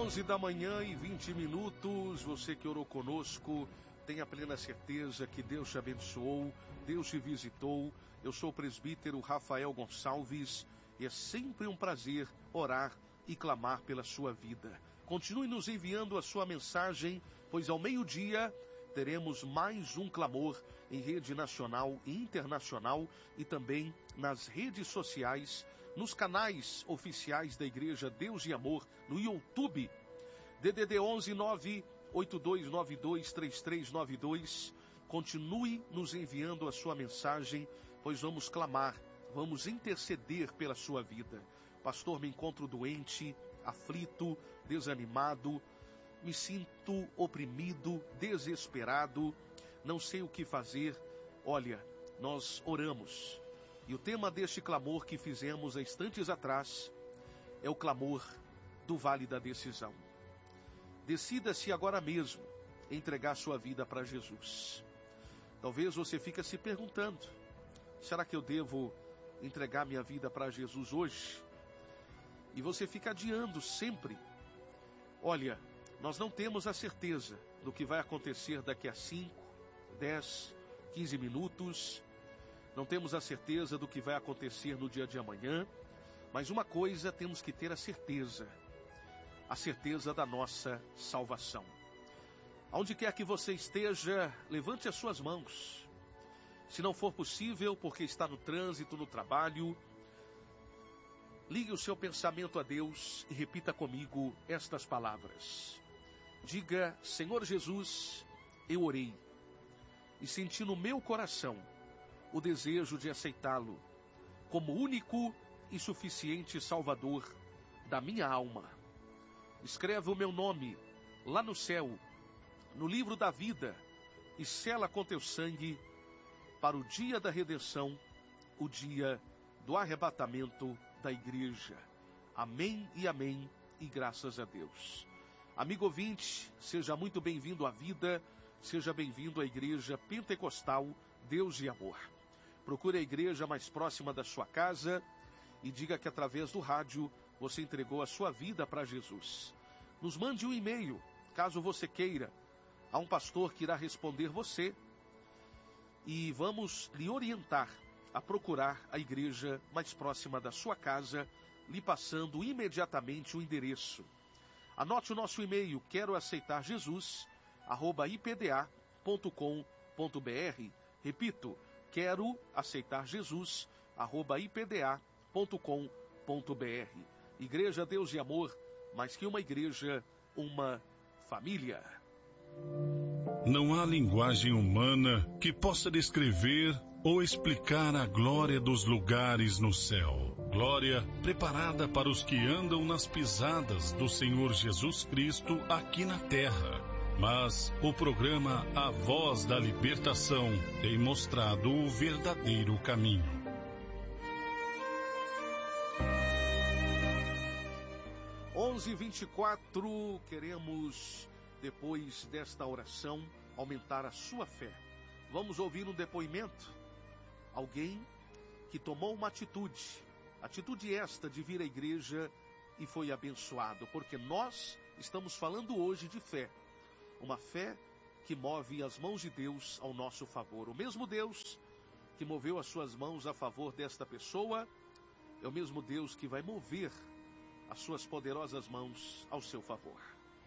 11h20. Você que orou conosco, tenha plena certeza que Deus te abençoou, Deus te visitou. Eu sou o presbítero Rafael Gonçalves e é sempre um prazer orar e clamar pela sua vida. Continue nos enviando a sua mensagem, pois ao meio-dia teremos mais um clamor em rede nacional e internacional e também nas redes sociais, nos canais oficiais da Igreja Deus e Amor, no YouTube, DDD 11 982923392. Continue nos enviando a sua mensagem, pois vamos clamar, vamos interceder pela sua vida. Pastor, me encontro doente, aflito, desanimado, me sinto oprimido, desesperado, não sei o que fazer. Olha, nós oramos. E o tema deste clamor que fizemos há instantes atrás é o clamor do Vale da Decisão. Decida-se agora mesmo entregar sua vida para Jesus. Talvez você fique se perguntando, será que eu devo entregar minha vida para Jesus hoje? E você fica adiando sempre. Olha, nós não temos a certeza do que vai acontecer daqui a 5, 10, 15 minutos. Não temos a certeza do que vai acontecer no dia de amanhã. Mas uma coisa temos que ter a certeza da nossa salvação. Aonde quer que você esteja, levante as suas mãos. Se não for possível, porque está no trânsito, no trabalho, ligue o seu pensamento a Deus e repita comigo estas palavras. Diga: Senhor Jesus, eu orei e senti no meu coração o desejo de aceitá-lo como único e suficiente Salvador da minha alma. Escreve o meu nome lá no céu, no livro da vida, e sela com teu sangue para o dia da redenção, o dia do arrebatamento da igreja. Amém e amém, e graças a Deus. Amigo ouvinte, seja muito bem-vindo à vida, seja bem-vindo à Igreja Pentecostal Deus e Amor. Procure a igreja mais próxima da sua casa e diga que através do rádio você entregou a sua vida para Jesus. Nos mande um e-mail, caso você queira. Há um pastor que irá responder você e vamos lhe orientar a procurar a igreja mais próxima da sua casa, lhe passando imediatamente o endereço. Anote o nosso e-mail, queroaceitarjesus@ipda.com.br. Repito, queroaceitarjesus@ipda.com.br. Igreja Deus e Amor, mais que uma igreja, uma família. Não há linguagem humana que possa descrever ou explicar a glória dos lugares no céu. Glória preparada para os que andam nas pisadas do Senhor Jesus Cristo aqui na terra. Mas o programa A Voz da Libertação tem mostrado o verdadeiro caminho. 11h24, queremos, depois desta oração, aumentar a sua fé. Vamos ouvir um depoimento. Alguém que tomou uma atitude esta de vir à igreja e foi abençoado, porque nós estamos falando hoje de fé. Uma fé que move as mãos de Deus ao nosso favor. O mesmo Deus que moveu as suas mãos a favor desta pessoa é o mesmo Deus que vai mover as suas poderosas mãos ao seu favor.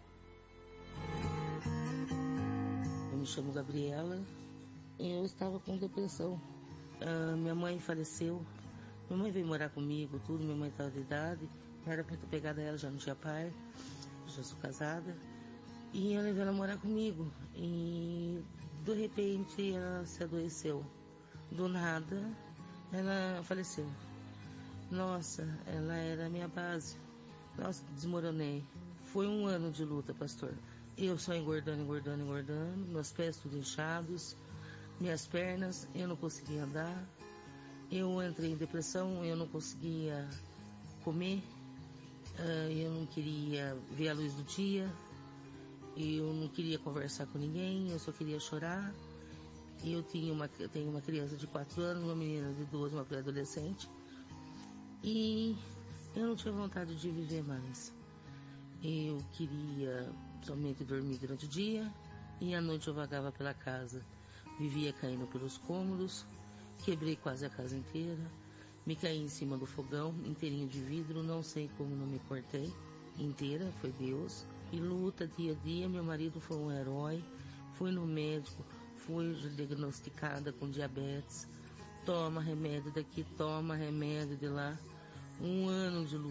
Eu me chamo Gabriela e eu estava com depressão. Minha mãe faleceu. Minha mãe veio morar comigo, tudo. Minha mãe estava de idade. Eu era muito apegada a ela, já não tinha pai. Eu já sou casada. E eu levei ela a morar comigo. E de repente ela se adoeceu. Do nada, ela faleceu. Nossa, ela era a minha base. Nossa, desmoronei. Foi um ano de luta, pastor. Eu só engordando. Meus pés tudo inchados. Minhas pernas, eu não conseguia andar. Eu entrei em depressão, eu não conseguia comer. Eu não queria ver a luz do dia. Eu não queria conversar com ninguém, eu só queria chorar. E eu tenho uma criança de 4 anos, uma menina de 12, uma pré-adolescente. E eu não tinha vontade de viver mais. Eu queria somente dormir durante o dia e à noite eu vagava pela casa. Vivia caindo pelos cômodos, quebrei quase a casa inteira, me caí em cima do fogão, inteirinho de vidro, não sei como não me cortei inteira, foi Deus. E luta dia a dia, meu marido foi um herói, fui no médico, fui diagnosticada com diabetes, toma remédio daqui, toma remédio de lá. Um ano de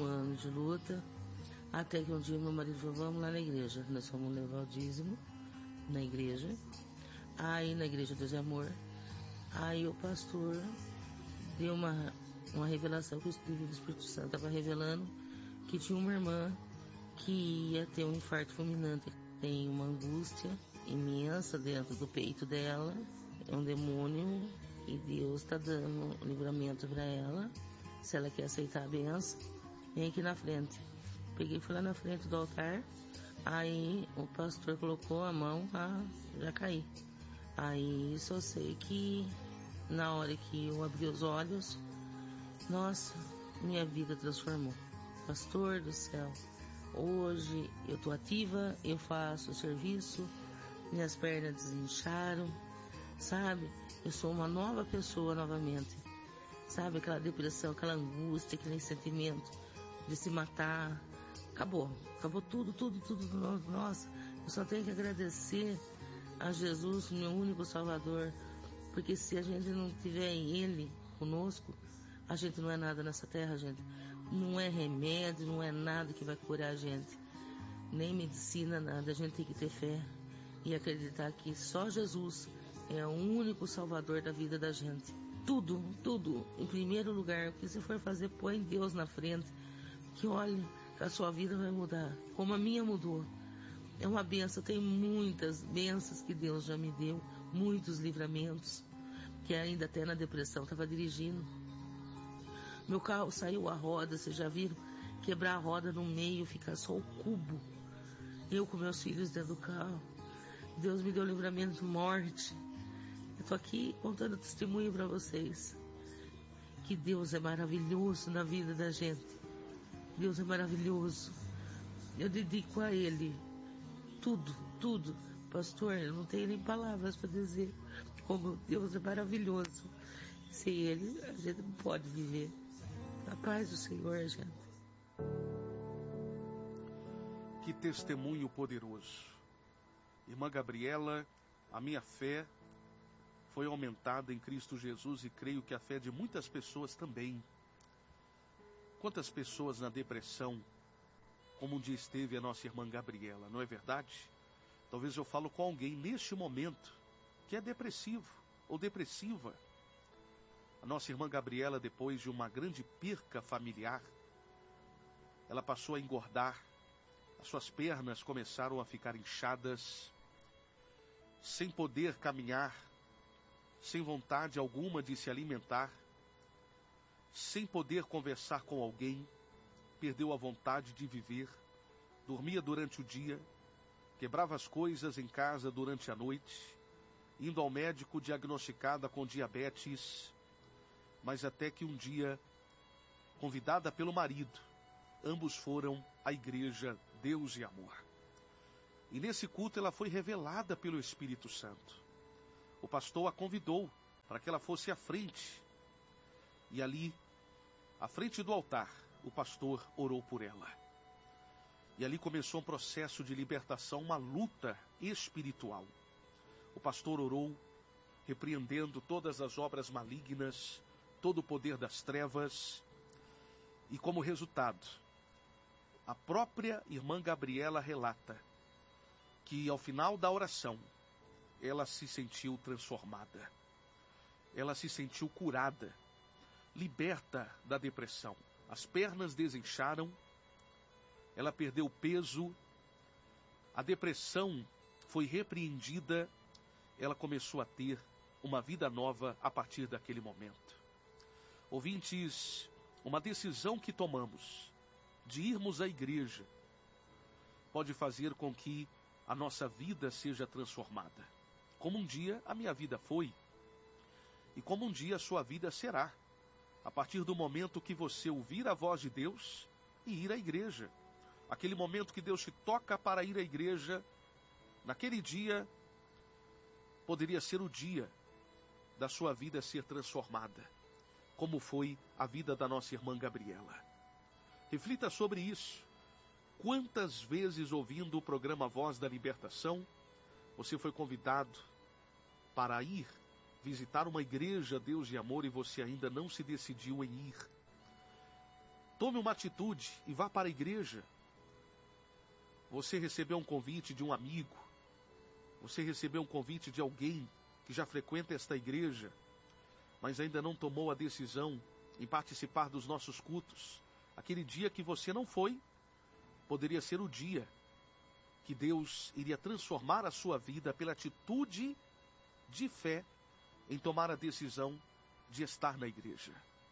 luta, até que um dia meu marido falou, vamos lá na igreja, nós fomos levar o dízimo na igreja, aí na igreja Deus é Amor, aí o pastor deu uma revelação que o Espírito Santo estava revelando, que tinha uma irmã que ia ter um infarto fulminante, tem uma angústia imensa dentro do peito dela, é um demônio e Deus está dando livramento para ela, se ela quer aceitar a benção, vem aqui na frente. Peguei, fui lá na frente do altar, aí o pastor colocou a mão, já caí. Aí só sei que na hora que eu abri os olhos, nossa, minha vida transformou. Pastor do céu, hoje eu tô ativa, eu faço o serviço, minhas pernas desincharam, sabe? Eu sou uma nova pessoa novamente. Sabe, aquela depressão, aquela angústia, aquele sentimento de se matar, acabou tudo. Nossa, eu só tenho que agradecer a Jesus, meu único Salvador, porque se a gente não tiver Ele conosco, a gente não é nada nessa terra, gente. Não é remédio, não é nada que vai curar a gente, nem medicina, nada. A gente tem que ter fé e acreditar que só Jesus é o único Salvador da vida da gente. Tudo, em primeiro lugar, o que você for fazer, põe Deus na frente, que olha, que a sua vida vai mudar, como a minha mudou. É uma benção, tem muitas bênçãos que Deus já me deu, muitos livramentos, que ainda até na depressão estava dirigindo. Meu carro saiu a roda, vocês já viram? Quebrar a roda no meio, ficar só o cubo. Eu com meus filhos dentro do carro. Deus me deu livramento de morte. Eu tô aqui contando testemunho para vocês. Que Deus é maravilhoso na vida da gente. Deus é maravilhoso. Eu dedico a Ele tudo. Pastor, eu não tenho nem palavras para dizer como Deus é maravilhoso. Sem Ele, a gente não pode viver. A paz do Senhor, gente. Que testemunho poderoso. Irmã Gabriela, a minha fé foi aumentada em Cristo Jesus e creio que a fé de muitas pessoas também. Quantas pessoas na depressão, como um dia esteve a nossa irmã Gabriela, não é verdade? Talvez eu falo com alguém neste momento que é depressivo ou depressiva. A nossa irmã Gabriela, depois de uma grande perca familiar, ela passou a engordar, as suas pernas começaram a ficar inchadas, sem poder caminhar, sem vontade alguma de se alimentar, sem poder conversar com alguém, perdeu a vontade de viver, dormia durante o dia, quebrava as coisas em casa durante a noite, indo ao médico diagnosticada com diabetes, mas até que um dia, convidada pelo marido, ambos foram à igreja Deus e Amor. E nesse culto ela foi revelada pelo Espírito Santo. O pastor a convidou para que ela fosse à frente. E ali, à frente do altar, o pastor orou por ela. E ali começou um processo de libertação, uma luta espiritual. O pastor orou, repreendendo todas as obras malignas, todo o poder das trevas. E como resultado, a própria irmã Gabriela relata que ao final da oração, ela se sentiu transformada. Ela se sentiu curada, liberta da depressão. As pernas desincharam, ela perdeu peso, a depressão foi repreendida, ela começou a ter uma vida nova a partir daquele momento. Ouvintes, uma decisão que tomamos de irmos à igreja pode fazer com que a nossa vida seja transformada. Como um dia a minha vida foi, e como um dia a sua vida será, a partir do momento que você ouvir a voz de Deus e ir à igreja. aquele momento que Deus te toca para ir à igreja, naquele dia, poderia ser o dia da sua vida ser transformada, como foi a vida da nossa irmã Gabriela. Reflita sobre isso. Quantas vezes, ouvindo o programa Voz da Libertação, você foi convidado para ir visitar uma igreja Deus de Amor e você ainda não se decidiu em ir? Tome uma atitude e vá para a igreja. Você recebeu um convite de um amigo, você recebeu um convite de alguém que já frequenta esta igreja, mas ainda não tomou a decisão em participar dos nossos cultos. Aquele dia que você não foi, poderia ser o dia que Deus iria transformar a sua vida pela atitude de fé em tomar a decisão de estar na igreja.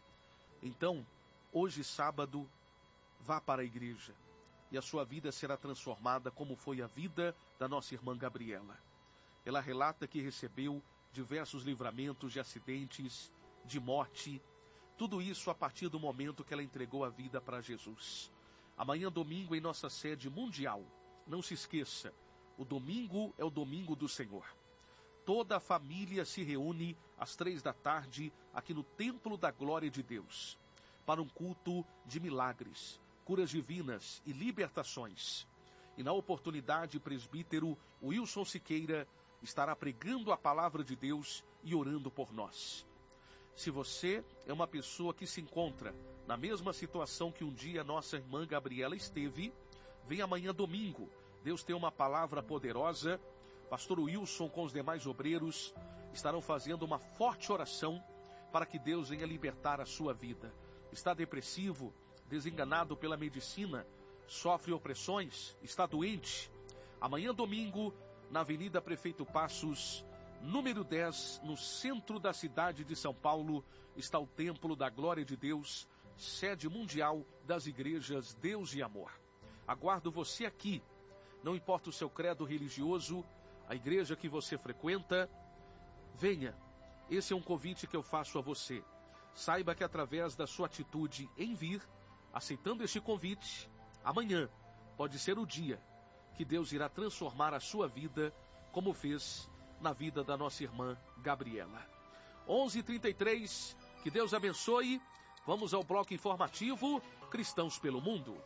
Então, hoje sábado, vá para a igreja e a sua vida será transformada como foi a vida da nossa irmã Gabriela. Ela relata que recebeu diversos livramentos de acidentes, de morte, tudo isso a partir do momento que ela entregou a vida para Jesus. Amanhã, domingo, em nossa sede mundial, não se esqueça, o domingo é o domingo do Senhor. Toda a família se reúne às 15h aqui no Templo da Glória de Deus, para um culto de milagres, curas divinas e libertações. E na oportunidade, o presbítero Wilson Siqueira estará pregando a palavra de Deus e orando por nós. Se você é uma pessoa que se encontra na mesma situação que um dia nossa irmã Gabriela esteve, vem amanhã domingo. Deus tem uma palavra poderosa. Pastor Wilson com os demais obreiros estarão fazendo uma forte oração para que Deus venha libertar a sua vida. Está depressivo, desenganado pela medicina, sofre opressões, está doente. Amanhã domingo, na Avenida Prefeito Passos, número 10, no centro da cidade de São Paulo, está o Templo da Glória de Deus, sede mundial das igrejas Deus e Amor. Aguardo você aqui. Não importa o seu credo religioso, a igreja que você frequenta, venha. Esse é um convite que eu faço a você. Saiba que através da sua atitude em vir, aceitando este convite, amanhã pode ser o dia que Deus irá transformar a sua vida, como fez na vida da nossa irmã Gabriela. 11h33, que Deus abençoe. Vamos ao bloco informativo Cristãos pelo Mundo.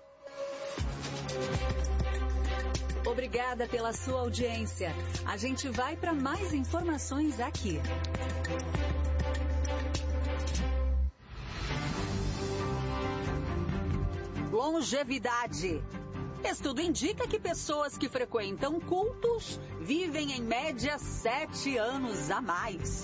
Obrigada pela sua audiência. A gente vai para mais informações aqui. Longevidade. Estudo indica que pessoas que frequentam cultos vivem em média 7 anos a mais.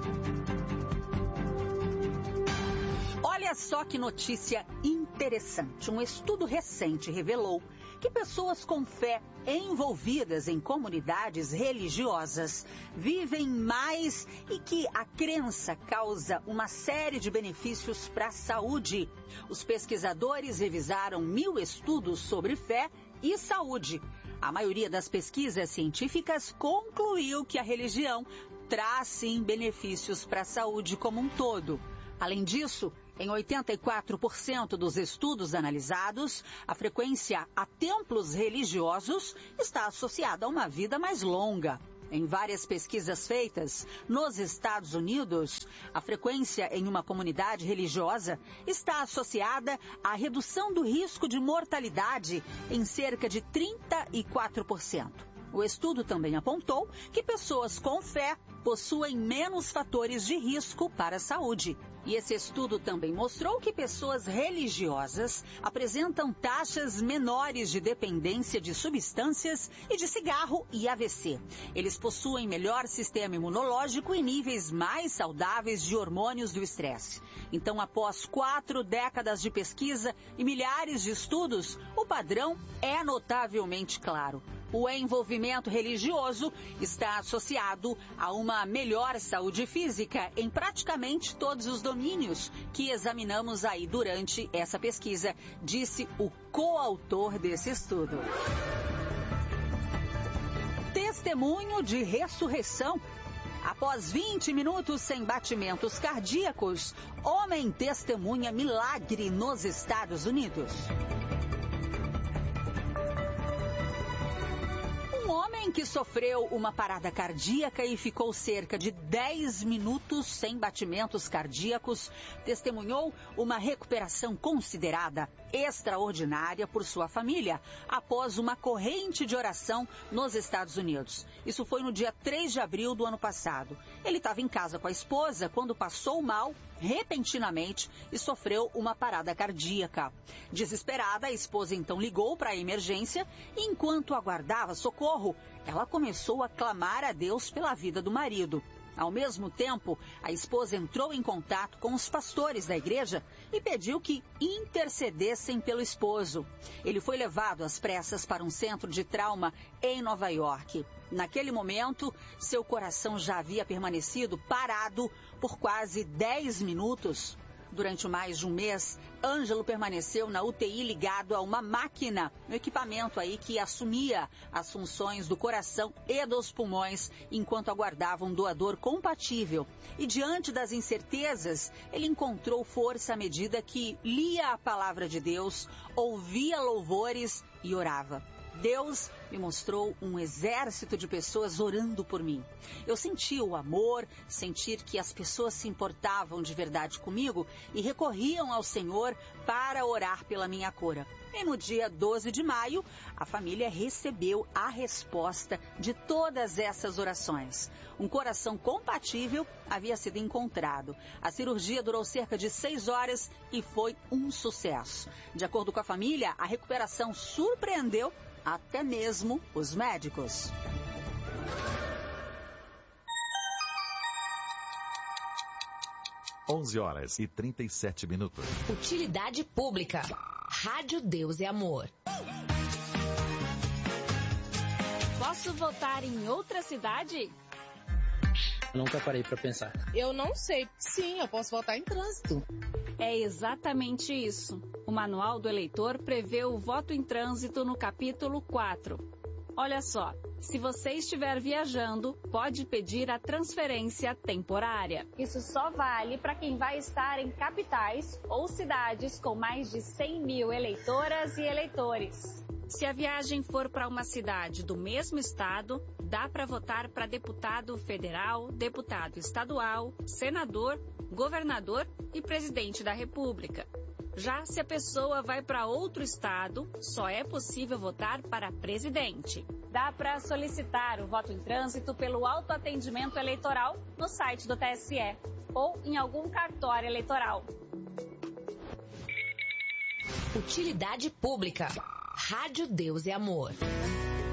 Olha só que notícia interessante. Um estudo recente revelou que pessoas com fé envolvidas em comunidades religiosas vivem mais e que a crença causa uma série de benefícios para a saúde. Os pesquisadores revisaram 1000 estudos sobre fé e saúde. A maioria das pesquisas científicas concluiu que a religião traz sim benefícios para a saúde como um todo. Além disso, em 84% dos estudos analisados, a frequência a templos religiosos está associada a uma vida mais longa. Em várias pesquisas feitas nos Estados Unidos, a frequência em uma comunidade religiosa está associada à redução do risco de mortalidade em cerca de 34%. O estudo também apontou que pessoas com fé possuem menos fatores de risco para a saúde. E esse estudo também mostrou que pessoas religiosas apresentam taxas menores de dependência de substâncias e de cigarro e AVC. Eles possuem melhor sistema imunológico e níveis mais saudáveis de hormônios do estresse. Então, após 4 décadas de pesquisa e milhares de estudos, o padrão é notavelmente claro. O envolvimento religioso está associado a uma melhor saúde física em praticamente todos os domínios que examinamos aí durante essa pesquisa, disse o coautor desse estudo. Testemunho de ressurreição. Após 20 minutos sem batimentos cardíacos, homem testemunha milagre nos Estados Unidos. Um homem que sofreu uma parada cardíaca e ficou cerca de 10 minutos sem batimentos cardíacos testemunhou uma recuperação considerada extraordinária por sua família após uma corrente de oração nos Estados Unidos. Isso foi no dia 3 de abril do ano passado. Ele estava em casa com a esposa quando passou mal repentinamente e sofreu uma parada cardíaca. Desesperada, a esposa então ligou para a emergência e, enquanto aguardava socorro, ela começou a clamar a Deus pela vida do marido. Ao mesmo tempo, a esposa entrou em contato com os pastores da igreja e pediu que intercedessem pelo esposo. Ele foi levado às pressas para um centro de trauma em Nova York. Naquele momento, seu coração já havia permanecido parado por quase 10 minutos. Durante mais de um mês, Ângelo permaneceu na UTI ligado a uma máquina, um equipamento aí que assumia as funções do coração e dos pulmões, enquanto aguardava um doador compatível. E diante das incertezas, ele encontrou força à medida que lia a palavra de Deus, ouvia louvores e orava. Deus me mostrou um exército de pessoas orando por mim. Eu senti o amor, sentir que as pessoas se importavam de verdade comigo e recorriam ao Senhor para orar pela minha cura. E no dia 12 de maio, a família recebeu a resposta de todas essas orações. Um coração compatível havia sido encontrado. A cirurgia durou cerca de 6 horas e foi um sucesso. De acordo com a família, a recuperação surpreendeu até mesmo os médicos. (11h37). Utilidade pública. Rádio Deus é Amor. Posso votar em outra cidade? Nunca parei para pensar. Eu não sei. Sim, eu posso votar em trânsito. É exatamente isso. O Manual do Eleitor prevê o voto em trânsito no capítulo 4. Olha só, se você estiver viajando, pode pedir a transferência temporária. Isso só vale para quem vai estar em capitais ou cidades com mais de 100 mil eleitoras e eleitores. Se a viagem for para uma cidade do mesmo estado, dá para votar para deputado federal, deputado estadual, senador, governador e presidente da República. Já se a pessoa vai para outro estado, só é possível votar para presidente. Dá para solicitar o voto em trânsito pelo autoatendimento eleitoral no site do TSE ou em algum cartório eleitoral. Utilidade pública. Rádio Deus é Amor.